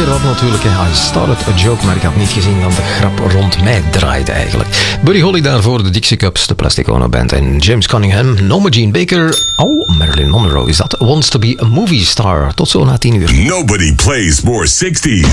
weer wat natuurlijk. I started a joke, maar ik had niet gezien dat de grap rond mij draait eigenlijk. Buddy Holly daarvoor, de Dixie Cups, de Plastic Ono Band en James Cunningham, Norma Jean Baker. Oh, Marilyn Monroe is dat. Wants to be a movie star. Tot zo na 10 uur. Nobody plays more 60s.